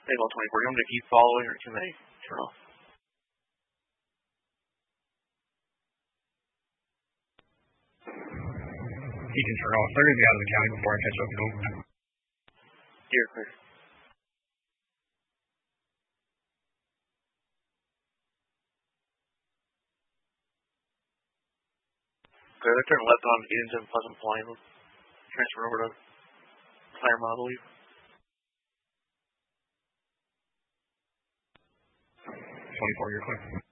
Table 24. You want me to keep following or can they turn off? He can turn off. They're going to be out of the county before I catch up to them. You're clear. Okay, they're turning left on into Pleasant Plain. Transfer over to Claremont, I believe. 24, you're clear.